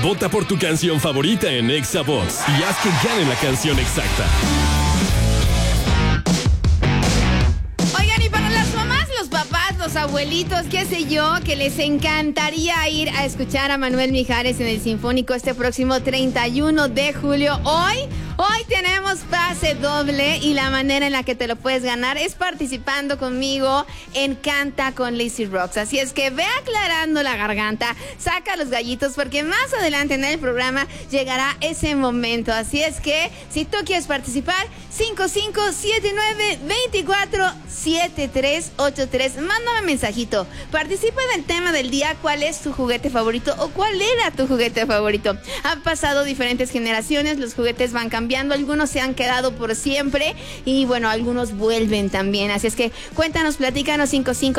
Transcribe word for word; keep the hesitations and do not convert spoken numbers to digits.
Vota por tu canción favorita en Exabox y haz que gane la canción exacta. Oigan, y para las mamás, los papás, los abuelitos, qué sé yo, que les encantaría ir a escuchar a Manuel Mijares en el Sinfónico este próximo treinta y uno de julio. Hoy, hoy tenemos pase doble y la manera en la que te lo puedes ganar es participando conmigo en Canta con Lazy Rocks. Así es que ve aclarando la garganta, saca los gallitos porque más adelante en el programa llegará ese momento. Así es que si tú quieres participar, cinco cinco siete nueve, dos cuatro siete tres ocho tres, mándame mensajito. Participa del tema del día, cuál es tu juguete favorito o cuál era tu juguete favorito. Han pasado diferentes generaciones, los juguetes van cambiando, algunos se han quedado por siempre y bueno, algunos vuelven también. Así es que cuéntanos, platícanos cinco cinco